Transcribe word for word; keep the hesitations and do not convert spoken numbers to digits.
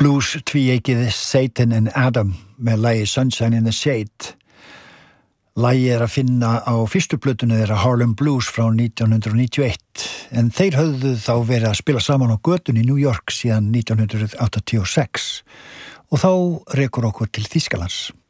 Blues tvíeikið Satan and Adam með lagi Sunshine in the Shade. Lagið er að finna á fyrstu plötunni þeirra Harlem Blues frá nítján hundruð níutíu og eitt en þeir höfðu þá verið að spila saman á götunni í New York síðan nítján hundruð áttatíu og sex og þá rekur okkur til Þýskalands.